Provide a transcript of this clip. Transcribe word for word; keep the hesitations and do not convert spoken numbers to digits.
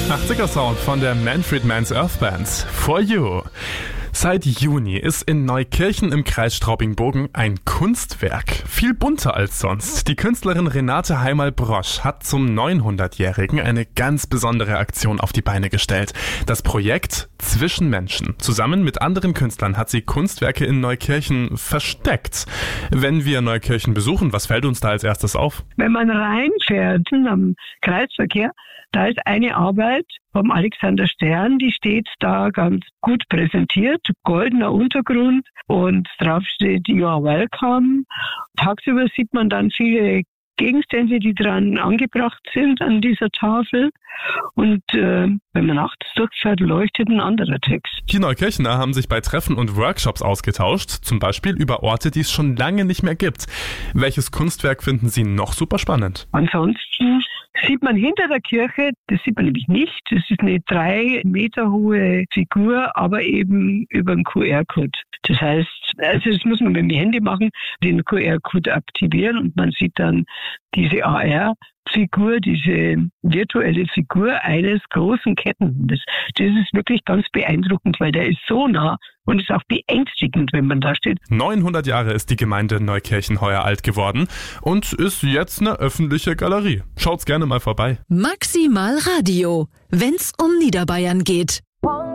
achtziger Sound von der Manfred Mann's Earth Band. For You. Seit Juni ist in Neukirchen im Kreis Straubing-Bogen ein Kunstwerk. Viel bunter als sonst. Die Künstlerin Renate Heimal-Brosch hat zum neunhundertjährigen eine ganz besondere Aktion auf die Beine gestellt. Das Projekt Zwischen Menschen. Zusammen mit anderen Künstlern hat sie Kunstwerke in Neukirchen versteckt. Wenn wir Neukirchen besuchen, was fällt uns da als erstes auf? Wenn man reinfährt am Kreisverkehr, da ist eine Arbeit vom Alexander Stern, die steht da ganz gut präsentiert, goldener Untergrund und drauf steht You are welcome. Tagsüber sieht man dann viele Gegenstände, die dran angebracht sind an dieser Tafel. Und äh, wenn man nachts durchfährt, leuchtet ein anderer Text. Die Neukirchener haben sich bei Treffen und Workshops ausgetauscht, zum Beispiel über Orte, die es schon lange nicht mehr gibt. Welches Kunstwerk finden Sie noch super spannend? Ansonsten sieht man hinter der Kirche, das sieht man nämlich nicht, das ist eine drei Meter hohe Figur, aber eben über einen Q R-Code. Das heißt, also das muss man mit dem Handy machen, den Q R-Code aktivieren und man sieht dann diese A R-Figur, diese virtuelle Figur eines großen Kettenhundes. Das ist wirklich ganz beeindruckend, weil der ist so nah und ist auch beängstigend, wenn man da steht. neunhundert Jahre ist die Gemeinde Neukirchen heuer alt geworden und ist jetzt eine öffentliche Galerie. Schaut's gerne mal vorbei. Maximal Radio, wenn's um Niederbayern geht.